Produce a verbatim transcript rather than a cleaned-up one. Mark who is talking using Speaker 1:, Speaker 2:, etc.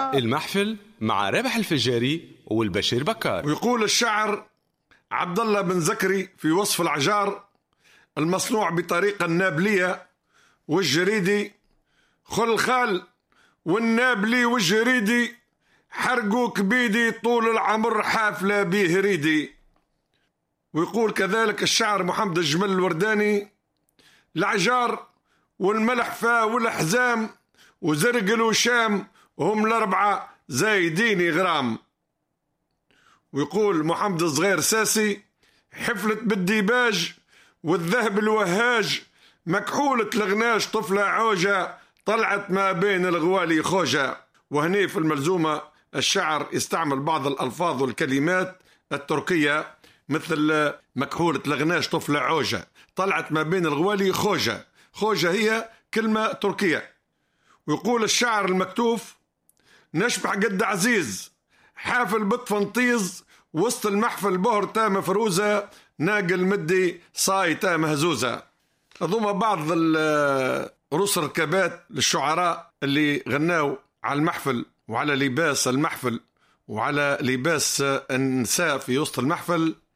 Speaker 1: المحفل مع رابح الفجاري والبشير بكار.
Speaker 2: ويقول الشاعر عبد الله بن زكري في وصف العجار المصنوع بطريقة النابلية والجريدي: خل الخال والنابلي والجريدي حرقوك بيدي طول العمر حافلة بيه ريدي. ويقول كذلك الشاعر محمد الجمل الورداني: العجار والملحفة والحزام وزرقل وشام وهم الأربعة زايديني غرام. ويقول محمد الصغير ساسي: حفلة بالديباج والذهب الوهاج مكحولة الغناش طفلة عوجة طلعت ما بين الغوالي خوجة. وهني في الملزومة الشعر يستعمل بعض الألفاظ والكلمات التركية مثل مكحولة الغناش طفلة عوجة طلعت ما بين الغوالي خوجة. خوجة هي كلمة تركية. ويقول الشعر المكتوف: نشبح قد عزيز حافل بطفنطيز وسط المحفل بهر تام فروزة ناقل مدي صاي تام هزوزة. هذوما بعض رؤوس الركبات للشعراء اللي غناوا على المحفل وعلى لباس المحفل وعلى لباس النساء في وسط المحفل.